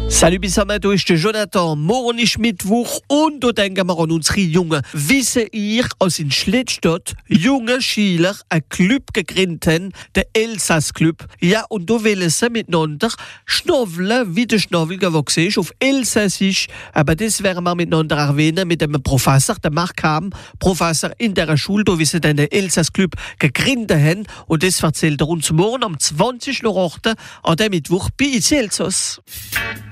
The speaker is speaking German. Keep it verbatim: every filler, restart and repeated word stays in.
Salut zusammen, du ist der Jonathan. Morgen ist Mittwoch und da denken wir an unsere Jungen. Wissen ihr, als in Schlittstadt junge Schüler einen Club gegründet haben, den Elsass-Club. Ja, und da wollen sie miteinander schnaufeln, wie der Schnabel gewachsen ist, auf Elsassisch. Aber das werden wir miteinander erwähnen mit dem Professor, der Mark Ham, Professor in der Schule, da wie sie den Elsass-Club gegründet haben. Und das erzählt er uns morgen am zwanzigsten Uhr an dem Mittwoch bei I C Elsass.